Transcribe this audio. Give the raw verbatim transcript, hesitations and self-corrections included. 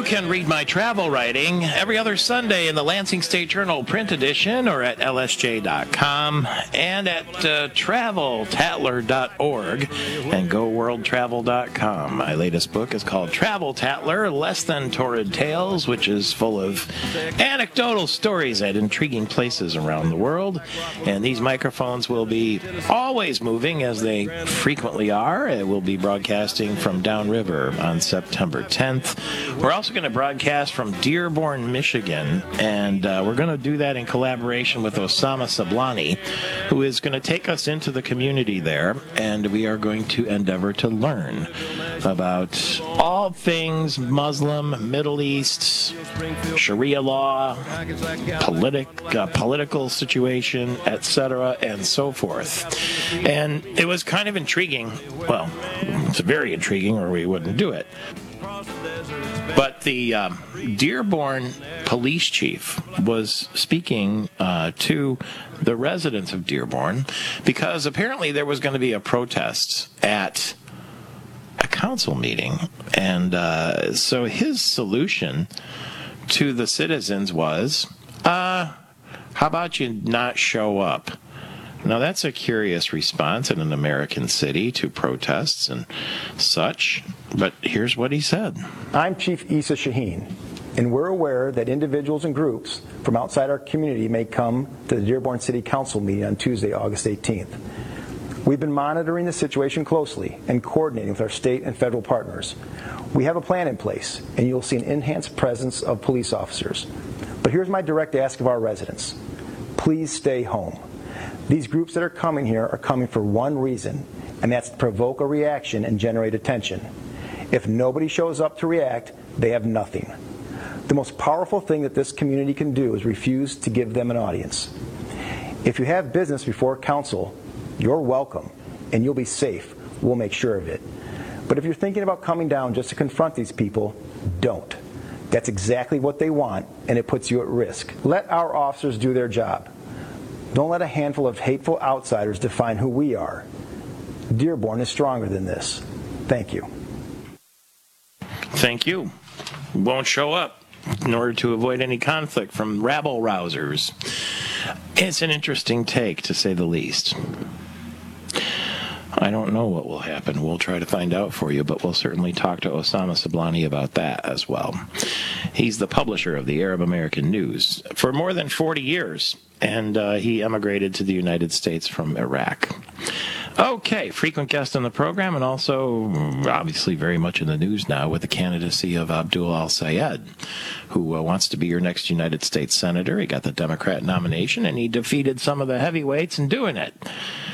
can read my travel writing every other Sunday in the Lansing State Journal print edition or at L S J dot com and at uh, travel tattler dot org and go world travel dot com. My latest book is called Travel Tattler, Less Than Torrid Tales, which is full of anecdotal stories at intriguing places around the world. And these microphones will be always moving, as they frequently are. It will be broadcasting from downriver on September tenth. We're also going to broadcast from Dearborn, Michigan, and uh, we're going to do that in collaboration with Osama Sablani, who is going to take us into the community there, and we are going to endeavor to learn about all things Muslim, Middle East, Sharia law, politic, uh, political situation, et cetera, and so forth. And it was kind of intriguing. Well, it's very intriguing, or we wouldn't do it. But the um, Dearborn police chief was speaking uh, to the residents of Dearborn because apparently there was going to be a protest at a council meeting. And uh, so his solution to the citizens was, uh, how about you not show up? Now, that's a curious response in an American city to protests and such, but here's what he said. I'm Chief Issa Shaheen, and we're aware that individuals and groups from outside our community may come to the Dearborn City Council meeting on Tuesday, August eighteenth. We've been monitoring the situation closely and coordinating with our state and federal partners. We have a plan in place, and you'll see an enhanced presence of police officers. But here's my direct ask of our residents. Please stay home. These groups that are coming here are coming for one reason, and that's to provoke a reaction and generate attention. If nobody shows up to react, they have nothing. The most powerful thing that this community can do is refuse to give them an audience. If you have business before council, you're welcome, and you'll be safe. We'll make sure of it. But if you're thinking about coming down just to confront these people, don't. That's exactly what they want, and it puts you at risk. Let our officers do their job. Don't let a handful of hateful outsiders define who we are. Dearborn is stronger than this. Thank you. Thank you. Won't show up in order to avoid any conflict from rabble-rousers. It's an interesting take, to say the least. I don't know what will happen. We'll try to find out for you, but we'll certainly talk to Osama Sablani about that as well. He's the publisher of the Arab American News for more than forty years, and uh, he emigrated to the United States from Iraq. Okay, frequent guest on the program, and also obviously very much in the news now with the candidacy of Abdul al-Sayed, who uh, wants to be your next United States Senator. He got the Democrat nomination, and he defeated some of the heavyweights in doing it.